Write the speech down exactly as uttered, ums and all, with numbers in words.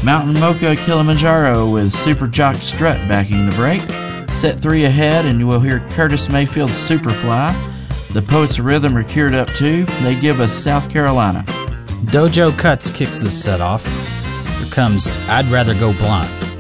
Mountain Mocha Kilimanjaro with Super Jock Strut backing the break. Set three ahead, and you will hear Curtis Mayfield's Superfly. The Poets of Rhythm are cured up too. They give us South Carolina. Dojo Cuts kicks this set off. Here comes I'd Rather Go Blind.